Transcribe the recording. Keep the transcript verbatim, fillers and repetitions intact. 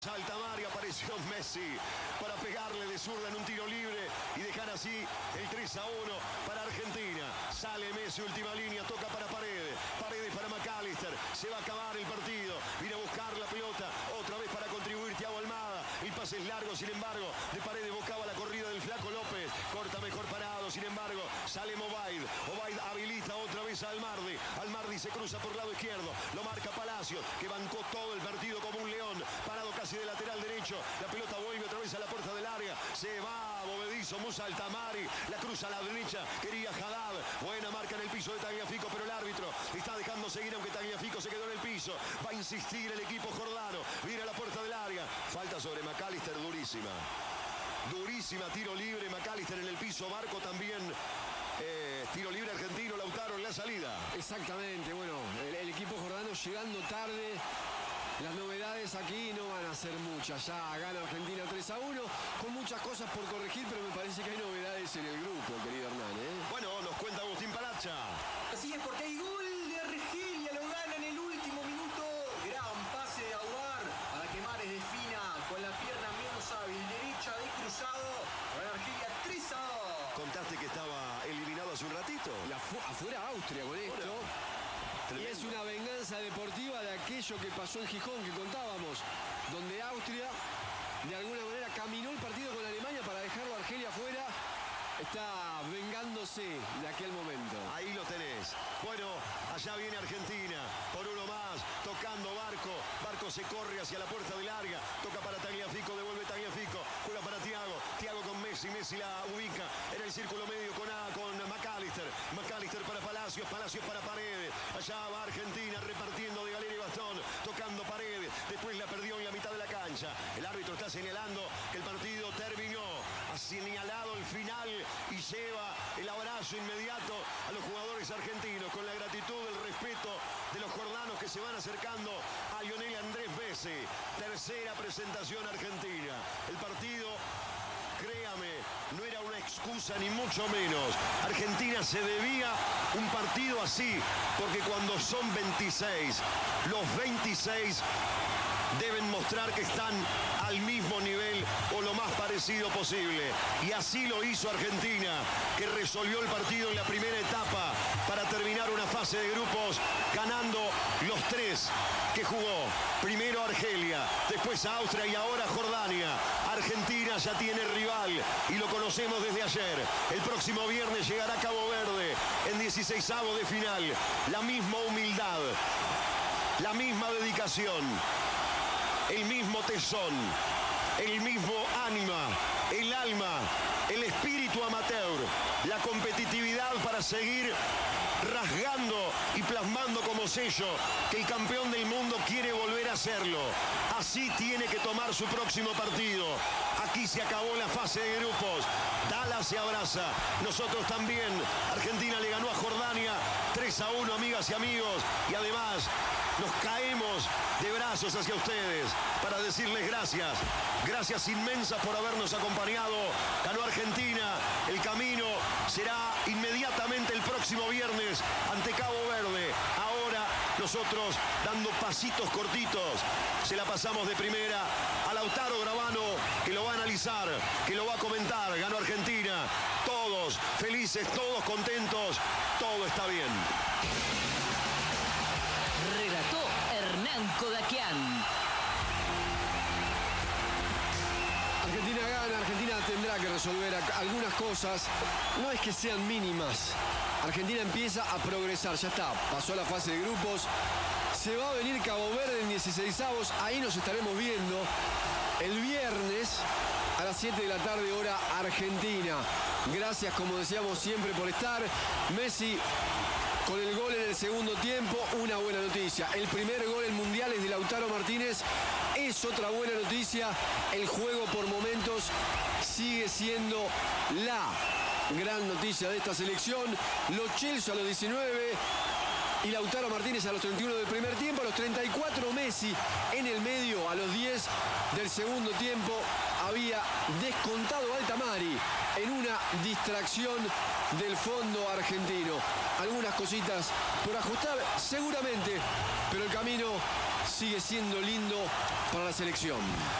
Altamari, apareció Messi para pegarle de zurda en un tiro libre y dejar así el tres a uno para Argentina. Sale Messi, última línea, toca para Paredes, Paredes para McAllister, se va a acabar el partido, viene a buscar la pelota, otra vez para contribuir Thiago Almada, el pase es largo, sin embargo, de Paredes buscaba la corrida del Flaco López, corta mejor parado, sin embargo, sale Obaid, Obaid habilita otra vez a Almardi, Almardi se cruza por el lado izquierdo, lo marca Palacios, que bancó todo el partido como un león, parado casi de lateral derecho, la pelota vuelve otra vez a la puerta del área, se va Bovedizo, Musa Altamari, la cruza a la derecha, quería Haddad, buena marca en el piso de Tagliafico, pero el árbitro está dejando seguir aunque Tagliafico se quedó en el piso, va a insistir el equipo jordano, viene a la puerta del área, falta sobre McAllister durísima, durísima, tiro libre, McAllister en el piso, Barco también. Eh, tiro libre argentino, Lautaro en la salida. Exactamente, bueno, el, el equipo jordano llegando tarde. Las novedades aquí no van a ser muchas. Ya gana Argentina tres a uno, con muchas cosas por corregir, pero me parece que hay novedades en el grupo, querido Hernán, ¿eh? Bueno, nos cuenta Agustín Palacha. Así es, porque hay gol de Argelia, lo gana en el último minuto. Gran pase de Aguar para que Mares defina con la pierna menos hábil, derecha de cruzado. Para Argelia tres a dos. Contaste que estaba eliminado hace un ratito. Y afu afuera Austria con esto. Y es una venganza deportiva de aquello que pasó en Gijón, que contábamos, donde Austria de alguna manera caminó el partido con Alemania para dejarlo a Argelia afuera. Está vengándose de aquel momento. Ahí lo tenés. Bueno, allá viene Argentina. Por uno más, tocando Barco. Barco se corre hacia la puerta de larga. Toca para Tagliafico, devuelve Tagliafico. Juega para Thiago. Thiago con Messi. Messi la ubica en el círculo medio con, a, con McAllister. McAllister para Palacios. Palacios para Paredes. Allá va Argentina repartiendo de galera y bastón. Tocando Paredes. Después la perdió en la mitad de la cancha. El árbitro está señalando que el partido terminó. Ha señalado el final y lleva el abrazo inmediato a los jugadores argentinos con la gratitud, el respeto de los jordanos que se van acercando a Lionel Andrés Messi. Tercera presentación argentina. El partido, créame, no era una excusa ni mucho menos. Argentina se debía un partido así, porque cuando son veintiséis, los veintiséis deben mostrar que están al mismo nivel o lo más parecido posible. Y así lo hizo Argentina, que resolvió el partido en la primera etapa para terminar una fase de grupos ganando los tres que jugó. Primero Argelia, después Austria y ahora Jordania. Argentina ya tiene rival y lo conocemos desde ayer. El próximo viernes llegará a Cabo Verde en dieciseisavos de final. La misma humildad, la misma dedicación, el mismo tesón, el mismo ánima, el alma, el espíritu amateur, la competitividad para seguir rasgando y plasmando como sello que el campeón del mundo quiere volver a hacerlo. Así tiene que tomar su próximo partido. Aquí se acabó la fase de grupos. Dallas se abraza. Nosotros también. Argentina le ganó a Jordania tres a uno, amigas y amigos. Y además nos caemos de brazos hacia ustedes para decirles gracias. Gracias inmensas por habernos acompañado. Ganó Argentina. El camino será inmediatamente el próximo viernes ante Cabo Verde. Ahora nosotros dando pasitos cortitos. Se la pasamos de primera a Lautaro Gravano, que lo va a analizar, que lo va a comentar. Ganó Argentina. Todos felices, todos contentos. Todo está bien. Relató Hernán Kodakian. Argentina gana, Argentina tendrá que resolver algunas cosas. No es que sean mínimas. Argentina empieza a progresar, ya está, pasó a la fase de grupos. Se va a venir Cabo Verde en dieciseisavos, ahí nos estaremos viendo el viernes a las siete de la tarde, hora argentina. Gracias, como decíamos siempre, por estar. Messi con el gol en el segundo tiempo, una buena noticia. El primer gol en Mundial es de Lautaro Martínez, es otra buena noticia. El juego por momentos sigue siendo la gran noticia de esta selección. Lo Celso a los diecinueve y Lautaro Martínez a los treinta y uno del primer tiempo. A los treinta y cuatro Messi en el medio. A los diez del segundo tiempo había descontado Altamari en una distracción del fondo argentino. Algunas cositas por ajustar seguramente, pero el camino sigue siendo lindo para la selección.